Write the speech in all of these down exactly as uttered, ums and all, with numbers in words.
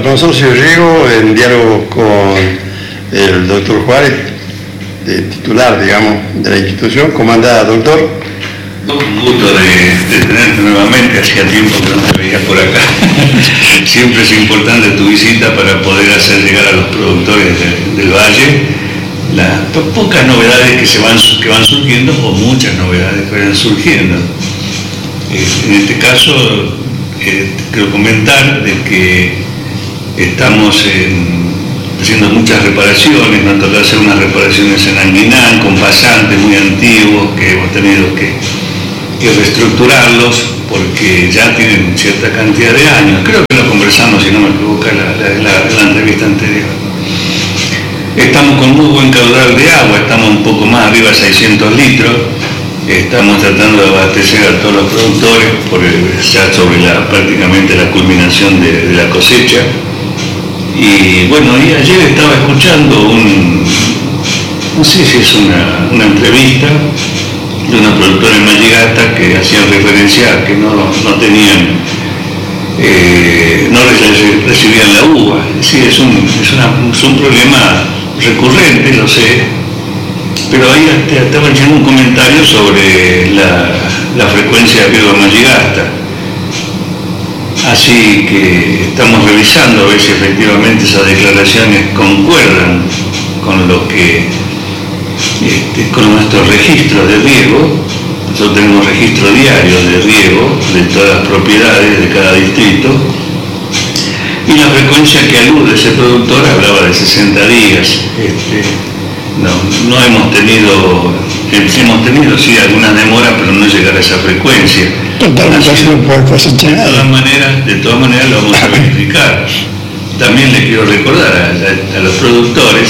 Bueno, Consorcio Riego, en diálogo con el doctor Juárez, de titular, digamos, de la institución. ¿Cómo anda, doctor? Un gusto de, de tenerte nuevamente, hacía tiempo que no te veía por acá. Siempre es importante tu visita para poder hacer llegar a los productores de, del Valle las pocas novedades que, se van, que van surgiendo, o muchas novedades que van surgiendo. Eh, en este caso, eh, quiero comentar de que estamos en, haciendo muchas reparaciones. Nos tocó hacer unas reparaciones en Anguinán con pasantes muy antiguos que hemos tenido que, que reestructurarlos porque ya tienen cierta cantidad de años. Creo que lo conversamos, si no me equivoco, en la, la, la, la entrevista anterior. Estamos con muy buen caudal de agua, estamos un poco más arriba de seiscientos litros. Estamos tratando de abastecer a todos los productores por el, ya sobre la, prácticamente la culminación de, de la cosecha. Y bueno, y ayer estaba escuchando un, no sé si es una, una entrevista de una productora en Malligata que hacían referencia a que no, no tenían, eh, no recibían la uva. Sí, es un, es, una, es un problema recurrente, lo sé, pero ahí estaba haciendo un comentario sobre la, la frecuencia de riego en Malligata. Así que estamos revisando a ver si efectivamente esas declaraciones concuerdan con lo que, este, con nuestros registros de riego. Nosotros tenemos registro diario de riego de todas las propiedades de cada distrito. Y la frecuencia que alude ese productor hablaba de sesenta días. Este, no, no hemos tenido, hemos tenido sí algunas demoras, pero no llegar a esa frecuencia. Totalmente Así, no puede cosechar. De todas maneras, de todas maneras lo vamos a verificar. También le quiero recordar a, a, a los productores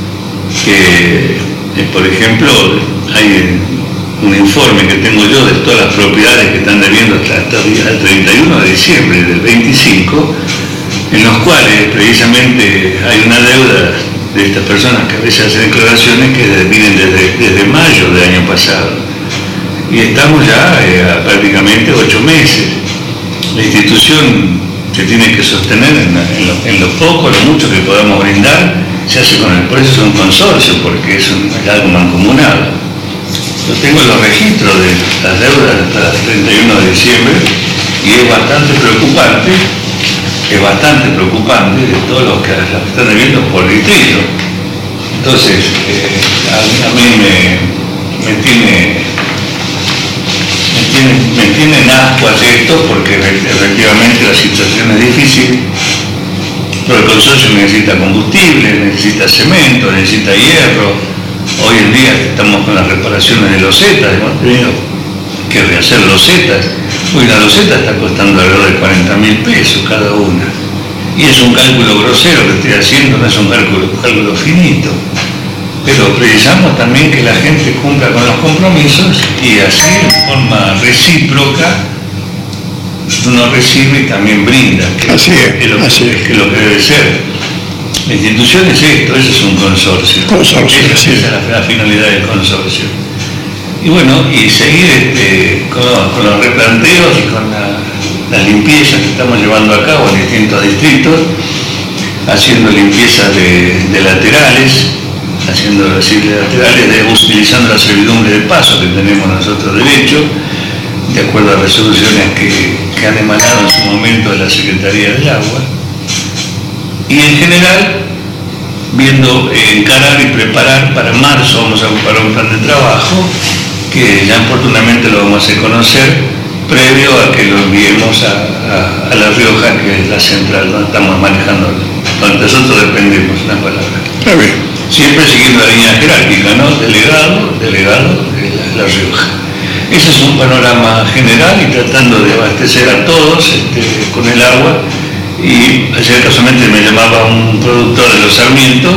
que, eh, por ejemplo, hay un informe que tengo yo de todas las propiedades que están debiendo hasta, hasta el treinta y uno de diciembre del veinticinco, en los cuales precisamente hay una deuda de estas personas que a veces hacen declaraciones que vienen desde, desde mayo del año pasado. Y estamos ya eh, a prácticamente ocho meses. La institución se tiene que sostener en, en, lo, en lo poco, lo mucho que podamos brindar, se hace con el, por eso es un consorcio, porque es, un, es algo mancomunado. Yo tengo los registros de las deudas hasta el treinta y uno de diciembre y es bastante preocupante, es bastante preocupante de todos los que las están debiendo por distrito. Entonces, eh, a, a mí me, me tiene... Me tiene, me tiene en ascuas esto porque efectivamente la situación es difícil, pero el consorcio necesita combustible, necesita cemento, necesita hierro. Hoy en día estamos con las reparaciones de losetas, hemos tenido que rehacer losetas. Hoy una loseta está costando alrededor de cuarenta mil pesos cada una. Y es un cálculo grosero que estoy haciendo, no es un cálculo, cálculo finito. Pero precisamos también que la gente cumpla con los compromisos y así de forma recíproca uno recibe y también brinda, que, así es, que, lo, así que, que lo que debe ser. La institución es esto, eso es un consorcio. Consorcio, esa, sí. esa es la, la finalidad del consorcio. Y bueno, y seguir este, con, con los replanteos y con la, las limpiezas que estamos llevando a cabo en distintos distritos, haciendo limpieza de, de laterales, haciendo así laterales, de, utilizando la servidumbre de paso que tenemos nosotros derecho, de acuerdo a resoluciones que, que han emanado en su momento de la Secretaría del Agua. Y en general, viendo, eh, encarar y preparar para marzo, vamos a preparar un plan de trabajo que ya oportunamente lo vamos a hacer conocer, previo a que lo enviemos a, a, a La Rioja, que es la central donde estamos manejando, donde nosotros dependemos, una palabra. Está bien. Siempre siguiendo la línea jerárquica, ¿no? Delegado, delegado de la, la Rioja. Ese es un panorama general y tratando de abastecer a todos este, con el agua. Y ayer casualmente me llamaba un productor de los Sarmientos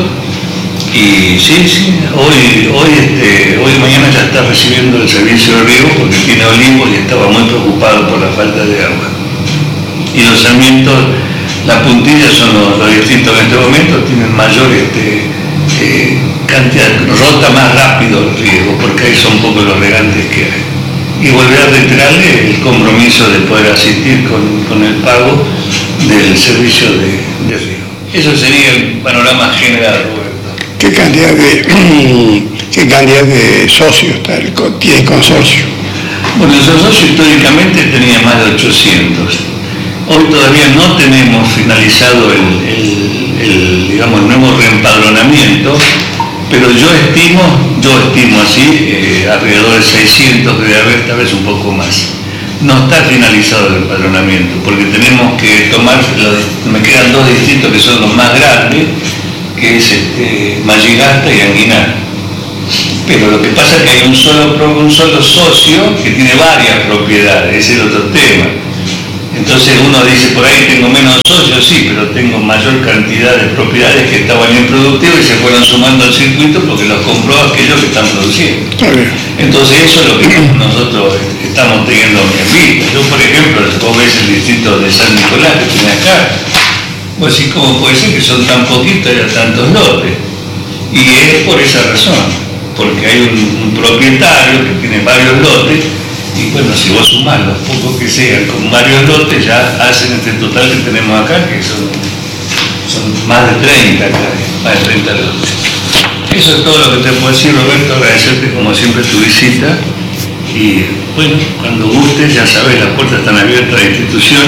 y sí, sí, hoy, hoy, este, hoy mañana ya está recibiendo el servicio de riego porque tiene olivos y estaba muy preocupado por la falta de agua. Y los Sarmientos, la puntilla son los, los distritos que en este momento tienen mayor este, eh, cantidad, rota más rápido el riego, porque ahí son pocos los regantes que hay. Y volver a reiterarle el compromiso de poder asistir con, con el pago del servicio de, de riego. Eso sería el panorama general, Roberto. ¿Qué cantidad de, qué cantidad de socios está el, tiene el consorcio? Bueno, el consorcio históricamente tenía más de ochocientos. Hoy todavía no tenemos finalizado el, el, el, digamos, el nuevo reempadronamiento, pero yo estimo, yo estimo así, eh, alrededor de seiscientos debe haber, tal vez un poco más. No está finalizado el empadronamiento, porque tenemos que tomar, los, me quedan dos distritos que son los más grandes, que es este, Malligasta y Anguinar. Pero lo que pasa es que hay un solo, un solo socio que tiene varias propiedades, ese es el otro tema. Entonces uno dice, por ahí tengo menos socios, sí, pero tengo mayor cantidad de propiedades que estaban improductivas y se fueron sumando al circuito porque los compró aquellos que están produciendo. Entonces eso es lo que nosotros estamos teniendo en vista. Yo, por ejemplo, vos ves el distrito de San Nicolás que tiene acá, vos decís, ¿cómo puede ser que son tan poquitos y a tantos lotes? Y es por esa razón, porque hay un, un propietario que tiene varios lotes. Y bueno, si vos sumás los pocos que sean con varios lotes, ya hacen este total que tenemos acá, que son, son más de treinta acá, más de treinta lotes. Eso es todo lo que te puedo decir, Roberto, agradecerte como siempre tu visita. Y bueno, cuando gustes, ya sabes, las puertas están abiertas a la institución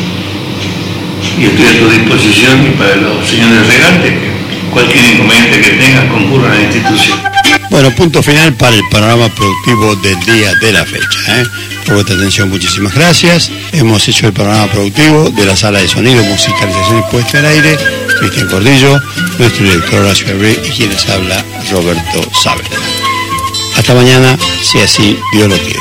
y estoy a tu disposición, y para los señores regantes, que cualquier inconveniente que tengan concurran a la institución. Bueno, punto final para el panorama productivo del día de la fecha. ¿eh? Por vuestra atención, muchísimas gracias. Hemos hecho el panorama productivo de la sala de sonido, musicalización y puesta al aire. Cristian Cordillo, nuestro director Horacio Abreu y quienes habla Roberto Saavedra. Hasta mañana, si así Dios lo quiere.